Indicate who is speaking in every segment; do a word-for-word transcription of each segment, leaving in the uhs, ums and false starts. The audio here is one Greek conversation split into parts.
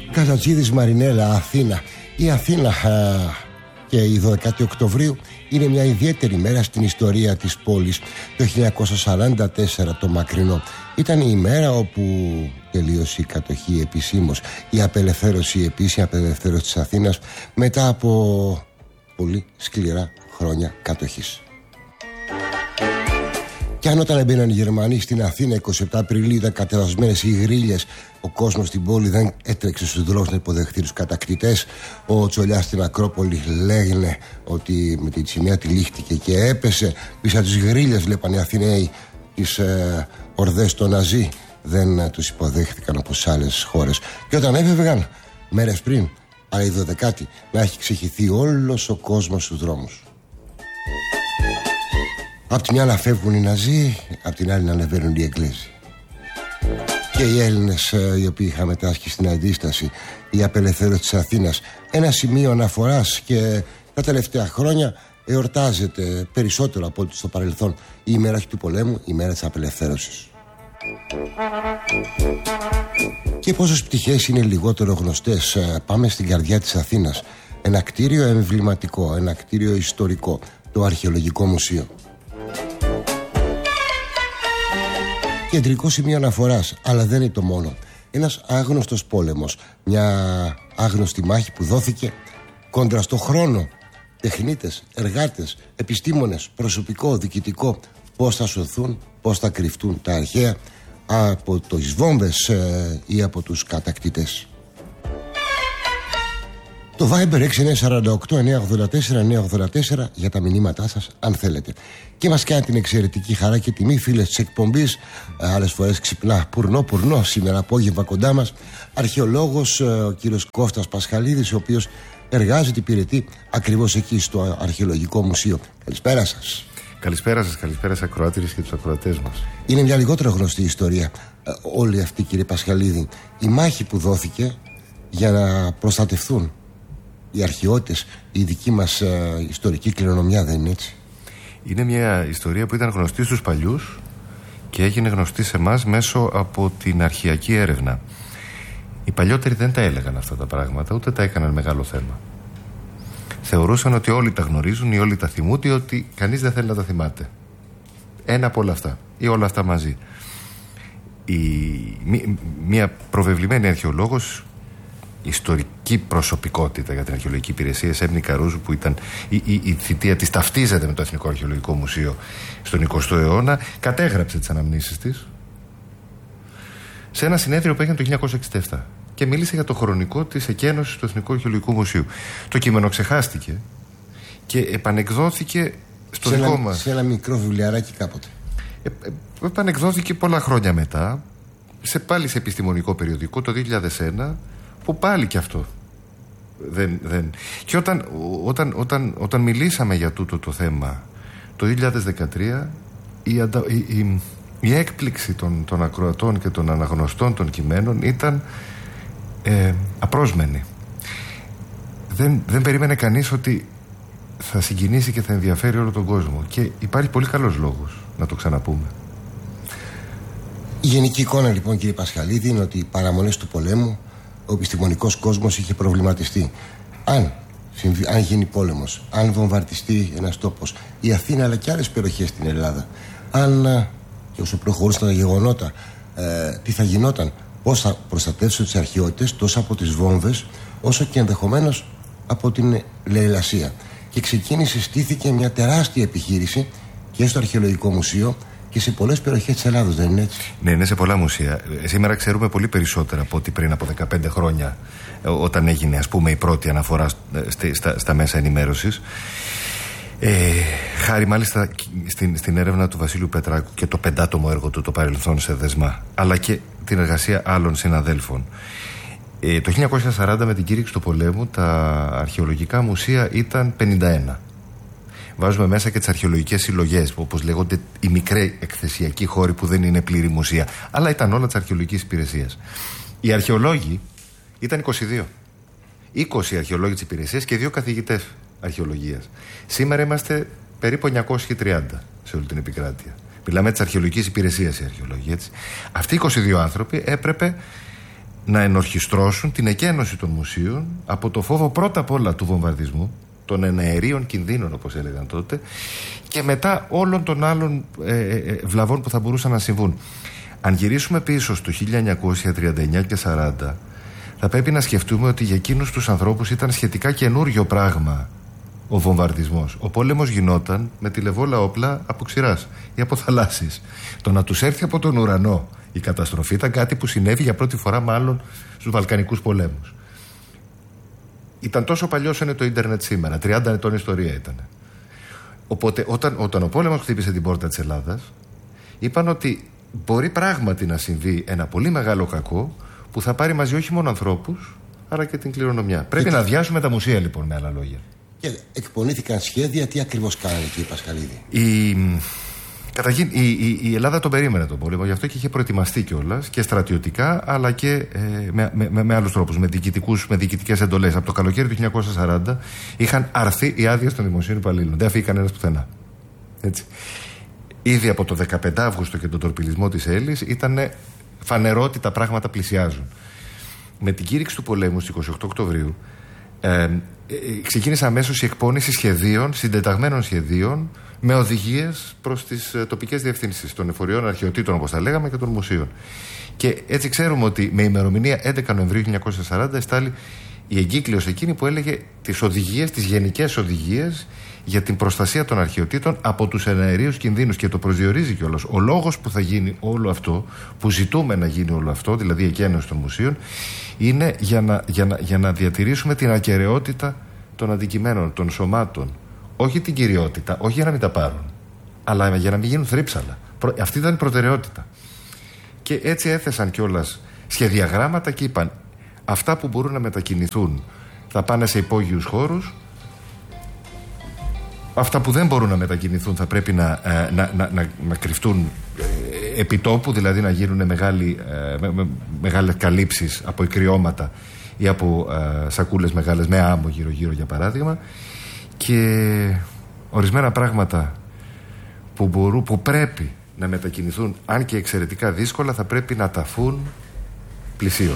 Speaker 1: Καζατζίδης Μαρινέλα, Αθήνα. Η Αθήνα α, και η δώδεκα Οκτωβρίου είναι μια ιδιαίτερη μέρα στην ιστορία της πόλης. Το χίλια εννιακόσια σαράντα τέσσερα, το μακρινό, ήταν η μέρα όπου τελείωσε η κατοχή επισήμως, η απελευθέρωση, η επίσημη απελευθέρωση της Αθήνας μετά από πολύ σκληρά χρόνια κατοχής. Και αν όταν έμπαιναν οι Γερμανοί στην Αθήνα εικοστή εβδόμη Απριλίου ήταν κατεβασμένες οι γρίλες, ο κόσμος στην πόλη δεν έτρεξε στους δρόμους να υποδεχτεί τους κατακτητές. Ο Τσολιάς στην Ακρόπολη λέγανε ότι με την σημαία τυλίχτηκε και έπεσε. Πίσω από τις γρίλες βλέπανε οι Αθηναίοι τις ε, ορδές των Ναζί. Δεν ε, τους υποδέχτηκαν όπως σε άλλες χώρες. Και όταν έφευγαν μέρες πριν, αλλά η δωδεκάτη, να έχει ξεχυθεί όλος ο κόσμος στους δρόμους. Απ' τη μια να φεύγουν οι Ναζί, απ' την άλλη να ανεβαίνουν οι Εγγλέζοι. Και οι Έλληνες ε, οι οποίοι είχαν μετάσχει στην αντίσταση, η απελευθέρωση της Αθήνας, ένα σημείο αναφοράς, και τα τελευταία χρόνια εορτάζεται περισσότερο από ό,τι στο παρελθόν η ημέρα όχι του πολέμου, η ημέρα της απελευθέρωσης. Και πόσες πτυχές είναι λιγότερο γνωστές. Πάμε στην καρδιά της Αθήνας. Ένα κτίριο εμβληματικό, ένα κτίριο ιστορικό, το Αρχαιολογικό Μουσείο. Κεντρικό σημείο αναφοράς, αλλά δεν είναι το μόνο. Ένας άγνωστος πόλεμος, μια άγνωστη μάχη που δόθηκε κόντρα στο χρόνο. Τεχνίτες, εργάτες, επιστήμονες, προσωπικό, διοικητικό, πώς θα σωθούν, πώς θα κρυφτούν τα αρχαία από τις βόμβες ε, ή από τους κατακτητές. Το Viber έξι εννιά τέσσερα οκτώ εννιά ογδόντα τέσσερα εννιά ογδόντα τέσσερα για τα μηνύματά σας αν θέλετε. Και μας κάνει την εξαιρετική χαρά και τιμή φίλες της εκπομπής, άλλες φορές ξυπνά πουρνό πουρνό, σήμερα απόγευμα κοντά μας, αρχαιολόγος ο κύριος Κώστας Πασχαλίδης, ο οποίος εργάζεται, υπηρετεί ακριβώς εκεί στο Αρχαιολογικό Μουσείο. Καλησπέρα σας.
Speaker 2: Καλησπέρα σας, καλησπέρα στις ακροάτριες και τους ακροατές μας.
Speaker 1: Είναι μια λιγότερο γνωστή ιστορία όλη αυτή, κύριε Πασχαλίδη, η μάχη που δόθηκε για να προστατευτούν οι αρχαιότητες, η δική μας ε, ιστορική κληρονομιά, δεν είναι έτσι?
Speaker 2: Είναι μια ιστορία που ήταν γνωστή στους παλιούς και έγινε γνωστή σε εμάς μέσω από την αρχαιακή έρευνα. Οι παλιότεροι δεν τα έλεγαν αυτά τα πράγματα, ούτε τα έκαναν μεγάλο θέμα. Θεωρούσαν ότι όλοι τα γνωρίζουν ή όλοι τα θυμούνται, ή ότι κανείς δεν θέλει να τα θυμάται. Ένα από όλα αυτά ή όλα αυτά μαζί. Η, μια προβεβλημένη αρχαιολόγος, ιστορική προσωπικότητα για την αρχαιολογική υπηρεσία, η Σέμνη Καρούζου, που ήταν η, η, η θητεία της ταυτίζεται με το Εθνικό Αρχαιολογικό Μουσείο στον εικοστό αιώνα, κατέγραψε τις αναμνήσεις της σε ένα συνέδριο που έγινε το χίλια εννιακόσια εξήντα επτά και μίλησε για το χρονικό της εκένωσης του Εθνικού Αρχαιολογικού Μουσείου. Το κείμενο ξεχάστηκε και επανεκδόθηκε στο
Speaker 1: σε
Speaker 2: δικό
Speaker 1: ένα,
Speaker 2: μας.
Speaker 1: Σε ένα μικρό βιβλιαράκι κάποτε.
Speaker 2: Ε, ε, επανεκδόθηκε πολλά χρόνια μετά, σε, πάλι σε επιστημονικό περιοδικό το δύο χιλιάδες ένα, που πάλι και αυτό δεν, δεν. Και όταν, όταν, όταν, όταν μιλήσαμε για τούτο το θέμα το δύο χιλιάδες δεκατρία, η, αντα, η, η, η έκπληξη των, των ακροατών και των αναγνωστών των κειμένων ήταν ε, απρόσμενη. Δεν, δεν περίμενε κανείς ότι θα συγκινήσει και θα ενδιαφέρει όλο τον κόσμο, και υπάρχει πολύ καλός λόγος να το ξαναπούμε.
Speaker 1: Η γενική εικόνα λοιπόν, κύριε Πασχαλίδη, είναι ότι οι παραμονές του πολέμου ο επιστημονικός κόσμος είχε προβληματιστεί. Αν, συμβι... αν γίνει πόλεμος, αν βομβαρδιστεί ένας τόπος, η Αθήνα αλλά και άλλες περιοχές στην Ελλάδα, αν και όσο προχωρούσαν τα γεγονότα, ε, τι θα γινόταν, πώς θα προστατεύσουν τις αρχαιότητες τόσο από τις βόμβες όσο και ενδεχομένως από την λαιλασία. Και ξεκίνησε, στήθηκε μια τεράστια επιχείρηση και στο Αρχαιολογικό Μουσείο και σε πολλές περιοχές της Ελλάδος, δεν είναι έτσι?
Speaker 2: Ναι, είναι σε πολλά μουσεία. Σήμερα ξέρουμε πολύ περισσότερα από ό,τι πριν από δεκαπέντε χρόνια, όταν έγινε, ας πούμε, η πρώτη αναφορά στα, στα, στα μέσα ενημέρωσης. Ε, χάρη μάλιστα στην, στην έρευνα του Βασίλειου Πετράκου και το πεντάτομο έργο του, το παρελθόν σε δεσμά, αλλά και την εργασία άλλων συναδέλφων. Ε, το χίλια εννιακόσια σαράντα, με την κήρυξη του πολέμου, τα αρχαιολογικά μουσεία ήταν πενήντα ένα. Βάζουμε μέσα και τις αρχαιολογικές συλλογές, όπως λέγονται οι μικροί εκθεσιακοί χώροι που δεν είναι πλήρη μουσεία, αλλά ήταν όλα της αρχαιολογικής υπηρεσίας. Οι αρχαιολόγοι ήταν είκοσι δύο. είκοσι αρχαιολόγοι της υπηρεσίας και δύο καθηγητές αρχαιολογίας. Σήμερα είμαστε περίπου εννιακόσιοι τριάντα σε όλη την επικράτεια. Μιλάμε της αρχαιολογικής υπηρεσίας οι αρχαιολόγοι, έτσι. Αυτοί οι είκοσι δύο άνθρωποι έπρεπε να ενορχιστρώσουν την εκένωση των μουσείων από το φόβο πρώτα απ' όλα του βομβαρδισμού, των εναερίων κινδύνων όπως έλεγαν τότε, και μετά όλων των άλλων ε, ε, βλαβών που θα μπορούσαν να συμβούν. Αν γυρίσουμε πίσω στο χίλια εννιακόσια τριάντα εννιά και σαράντα, θα πρέπει να σκεφτούμε ότι για εκείνους τους ανθρώπους ήταν σχετικά καινούριο πράγμα ο βομβαρδισμός. Ο πόλεμος γινόταν με τηλεβόλα όπλα από ξηράς ή από θαλάσσης. Το να τους έρθει από τον ουρανό η καταστροφή ήταν κάτι που συνέβη για πρώτη φορά μάλλον στους Βαλκανικούς πολέμους. Ήταν τόσο παλιό όσο είναι το ίντερνετ σήμερα. τριάντα ετών ιστορία ήταν. Οπότε όταν, όταν ο πόλεμος χτύπησε την πόρτα της Ελλάδας, είπαν ότι μπορεί πράγματι να συμβεί ένα πολύ μεγάλο κακό που θα πάρει μαζί όχι μόνο ανθρώπους, αλλά και την κληρονομιά. Πρέπει και να αδειάσουμε τα μουσεία, λοιπόν, με άλλα λόγια.
Speaker 1: Και εκπονήθηκαν σχέδια, τι ακριβώς κάνανε, κύριε Πασχαλίδη?
Speaker 2: Η... Καταρχήν, η, η, η Ελλάδα τον περίμενε τον πόλεμο, γι' αυτό και είχε προετοιμαστεί κιόλας και στρατιωτικά, αλλά και ε, με, με, με άλλους τρόπους, με, με διοικητικές εντολές. Από το καλοκαίρι του χίλια εννιακόσια σαράντα είχαν αρθεί οι άδειες των δημοσίων υπαλλήλων. Δεν αφήγει κανένας πουθενά. Έτσι. Ήδη από το δεκαπέντε Αυγούστου και τον τορπιλισμό της Έλλης ήταν φανερό ότι τα πράγματα πλησιάζουν. Με την κήρυξη του πολέμου στις είκοσι οκτώ Οκτωβρίου ε, ε, ξεκίνησε αμέσως η εκπόνηση σχεδίων, συντεταγμένων σχεδίων, με οδηγίες προς τις ε, τοπικές διευθύνσεις των εφοριών αρχαιοτήτων, όπως τα λέγαμε, και των μουσείων. Και έτσι ξέρουμε ότι με ημερομηνία έντεκα Νοεμβρίου χίλια εννιακόσια σαράντα εστάλει η εγκύκλειος εκείνη που έλεγε τις οδηγίες, τις γενικές οδηγίες για την προστασία των αρχαιοτήτων από τους εναερίους κινδύνους, και το προσδιορίζει κιόλας. Ο λόγος που θα γίνει όλο αυτό, που ζητούμε να γίνει όλο αυτό, δηλαδή η εκένωση των μουσείων, είναι για να, για να, για να διατηρήσουμε την ακεραιότητα των αντικειμένων, των σωμάτων. Όχι την κυριότητα, όχι για να μην τα πάρουν, αλλά για να μην γίνουν θρύψαλα. Αυτή ήταν η προτεραιότητα. Και έτσι έθεσαν κιόλας σχεδιαγράμματα και είπαν: αυτά που μπορούν να μετακινηθούν θα πάνε σε υπόγειους χώρους. Αυτά που δεν μπορούν να μετακινηθούν θα πρέπει να, να, να, να, να κρυφτούν επιτόπου, δηλαδή να γίνουν μεγάλη, με, με, μεγάλες καλύψεις από ικριώματα ή από ε, σακούλες μεγάλες με άμμο γύρω-γύρω, για παράδειγμα. Και ορισμένα πράγματα που, μπορούν, που πρέπει να μετακινηθούν, αν και εξαιρετικά δύσκολα, θα πρέπει να ταφούν πλησίων.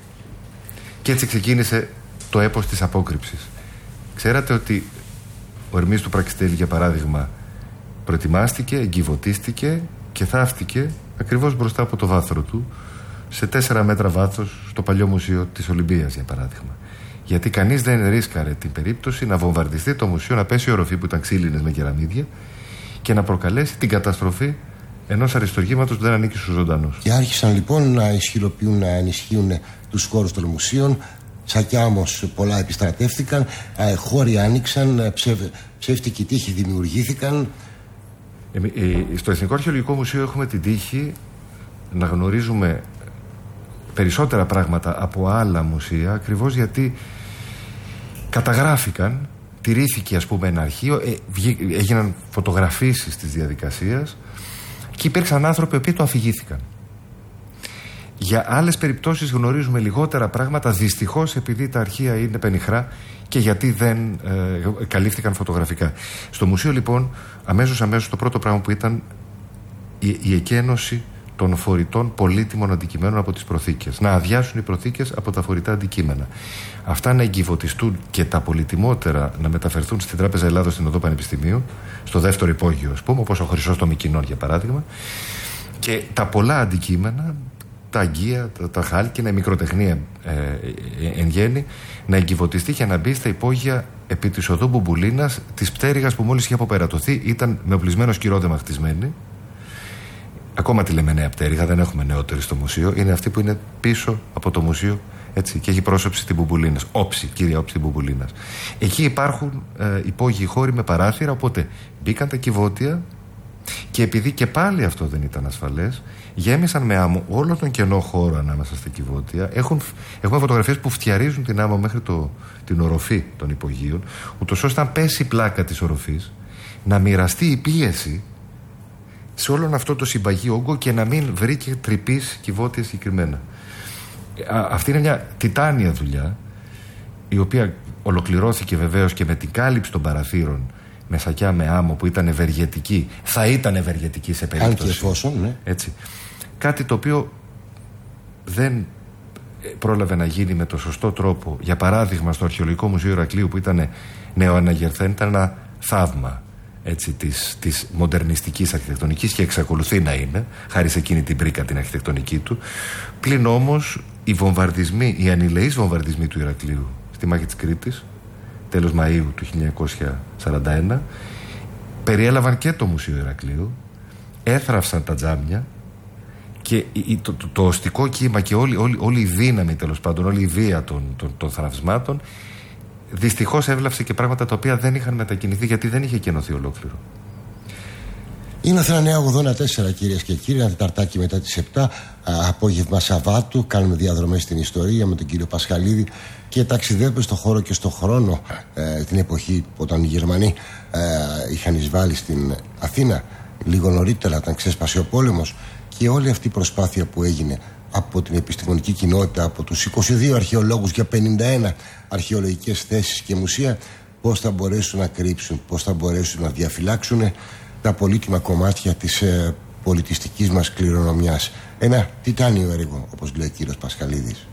Speaker 2: Και έτσι ξεκίνησε το έπος της απόκρυψης. Ξέρατε ότι ο Ερμής του Πραξιτέλη, για παράδειγμα, προετοιμάστηκε, εγκυβωτίστηκε και θαύτηκε ακριβώς μπροστά από το βάθρο του, σε τέσσερα μέτρα βάθος, στο παλιό μουσείο της Ολυμπίας, για παράδειγμα. Γιατί κανείς δεν ρίσκαρε την περίπτωση να βομβαρδιστεί το μουσείο, να πέσει η οροφή που ήταν ξύλινες με κεραμίδια και να προκαλέσει την καταστροφή ενός αριστουργήματος που δεν ανήκει στους ζωντανούς.
Speaker 1: Και άρχισαν λοιπόν να ισχυροποιούν, να ενισχύουν τους χώρους των μουσείων. Σακιά όμως πολλά επιστρατεύτηκαν, ε, χώροι άνοιξαν, ψευ, ψεύτικοι τείχοι δημιουργήθηκαν.
Speaker 2: Ε, ε, στο Εθνικό Αρχαιολογικό Μουσείο έχουμε την τύχη να γνωρίζουμε περισσότερα πράγματα από άλλα μουσεία, ακριβώς γιατί καταγράφηκαν, τηρήθηκε, ας πούμε, ένα αρχείο, ε, έγιναν φωτογραφίσεις της διαδικασίας και υπήρξαν άνθρωποι που το αφηγήθηκαν. Για άλλες περιπτώσεις γνωρίζουμε λιγότερα πράγματα, δυστυχώς, επειδή τα αρχεία είναι πενιχρά και γιατί δεν ε, καλύφθηκαν φωτογραφικά. Στο μουσείο, λοιπόν, αμέσως αμέσως το πρώτο πράγμα που ήταν η, η εκένωση των φορητών πολύτιμων αντικειμένων από τις προθήκες. Να αδειάσουν οι προθήκες από τα φορητά αντικείμενα. Αυτά να εγκυβωτιστούν και τα πολυτιμότερα να μεταφερθούν στην Τράπεζα Ελλάδος, στην Οδό Πανεπιστημίου, στο δεύτερο υπόγειο, ας πούμε, όπως ο Χρυσός των Μυκηνών, για παράδειγμα. Και τα πολλά αντικείμενα, τα αγκία, τα, τα χάλκινα, η μικροτεχνία ε, ε, εν γέννη, να εγκυβωτιστεί και να μπει στα υπόγεια επί της οδού Μπουμπουλίνας, της πτέρυγας που μόλις είχε αποπερατωθεί, ήταν με οπλισμένο σκυρόδεμα χτισμένη. Ακόμα τη λέμε νέα πτέρυγα, δεν έχουμε νεότερη στο μουσείο. Είναι αυτή που είναι πίσω από το μουσείο, έτσι, και έχει πρόσωψη την Μπουμπουλίνας. Όψη, κύρια όψη την Μπουμπουλίνας. Εκεί υπάρχουν ε, υπόγειοι χώροι με παράθυρα, οπότε μπήκαν τα κυβότια και επειδή και πάλι αυτό δεν ήταν ασφαλές, γέμισαν με άμμο όλο τον κενό χώρο ανάμεσα στα κυβότια. Έχουν, έχουμε φωτογραφίες που φτιαρίζουν την άμμο μέχρι το, την οροφή των υπογείων, ούτως ώστε αν πέσει η πλάκα της οροφής να μοιραστεί η πίεση σε όλον αυτό το συμπαγή όγκο και να μην βρει και τρυπής κυβότια συγκεκριμένα. Α, αυτή είναι μια τιτάνια δουλειά, η οποία ολοκληρώθηκε βεβαίως και με την κάλυψη των παραθύρων με σακιά με άμμο που ήταν ευεργετική. Θα ήταν ευεργετική σε περίπτωση.
Speaker 1: Αν και εφόσον, ναι.
Speaker 2: Έτσι. Κάτι το οποίο δεν πρόλαβε να γίνει με το σωστό τρόπο, για παράδειγμα στο Αρχαιολογικό Μουσείο Ηρακλείου που ήταν νεοαναγερθέν, ήταν ένα θαύμα, έτσι, της, της μοντερνιστικής αρχιτεκτονικής, και εξακολουθεί να είναι, χάρη σε εκείνη την πρίκα την αρχιτεκτονική του. Πλην όμως οι βομβαρδισμοί, οι ανηλεείς βομβαρδισμοί του Ηρακλείου στη μάχη της Κρήτης, τέλος Μαΐου του χίλια εννιακόσια σαράντα ένα, περιέλαβαν και το Μουσείο Ηρακλείου, έθραυσαν τα τζάμια, και το, το, το οστικό κύμα και όλη, όλη, όλη η δύναμη, τέλος πάντων, όλη η βία των, των, των θραυσμάτων δυστυχώς έβλαψε και πράγματα τα οποία δεν είχαν μετακινηθεί, γιατί δεν είχε κενωθεί ολόκληρο.
Speaker 1: Είναι Αθήνα Νέα ογδόντα τέσσερα, κυρίες και κύριοι, ένα Τεταρτάκι μετά τις επτά, απόγευμα Σαββάτου. Κάνουμε διαδρομές στην ιστορία με τον κύριο Πασχαλίδη και ταξιδεύουμε στο χώρο και στο χρόνο, ε, την εποχή όταν οι Γερμανοί ε, είχαν εισβάλει στην Αθήνα, λίγο νωρίτερα, όταν ξέσπασε ο πόλεμος, και όλη αυτή η προσπάθεια που έγινε από την επιστημονική κοινότητα, από τους είκοσι δύο αρχαιολόγους για πενήντα ένα αρχαιολογικές θέσεις και μουσεία, πώς θα μπορέσουν να κρύψουν, πώς θα μπορέσουν να διαφυλάξουν τα πολύτιμα κομμάτια της ε, πολιτιστικής μας κληρονομιάς. Ένα τιτάνιο έργο, όπως λέει ο κύριος Πασχαλίδης.